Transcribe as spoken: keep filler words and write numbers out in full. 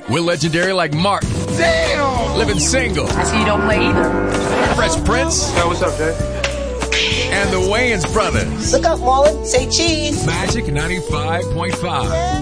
We're legendary like Mark. Damn! Living single. I see you don't play either. Fresh Prince. Hey, what's up, Jay? And the Wayans brothers. Look up, Marlon. Say cheese. Magic ninety-five point five.